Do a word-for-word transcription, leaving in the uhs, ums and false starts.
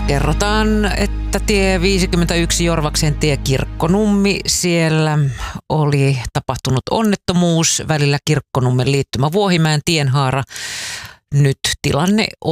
kerrotaan, että tie viisikymmentäyksi Jorvaksen tie Kirkkonummi, siellä oli tapahtunut onnettomuus välillä Kirkkonummen liittymä Vuohimäen tienhaara. Nyt tilanne